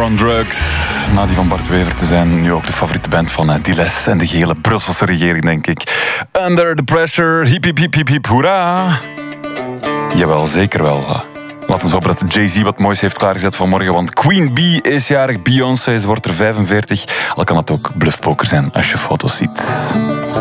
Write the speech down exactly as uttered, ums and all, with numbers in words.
on Drugs. Na die van Bart Wever te zijn, nu ook de favoriete band van Diles en de gehele Brusselse regering, denk ik. Under the Pressure, hip hip hip hip hip, hoera. Jawel, zeker wel. Laten we hopen dat Jay-Z wat moois heeft klaargezet vanmorgen, want Queen Bee is jarig, Beyoncé, ze wordt er vijfenveertig. Al kan het ook bluffpoker zijn als je foto's ziet.